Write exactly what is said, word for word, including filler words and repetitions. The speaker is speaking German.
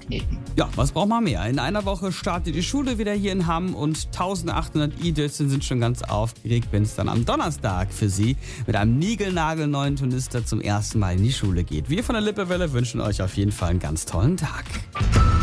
treten. Ja, was braucht man mehr? In einer Woche startet die Schule wieder hier in Hamm und eintausendachthundert I-Dötzchen sind schon ganz aufgeregt, wenn es dann am Donnerstag für sie mit einem niegelnagelneuen Tornister zum ersten Mal in die Schule geht. Wir von der Lippewelle wünschen euch auf jeden Fall einen ganz tollen Tag.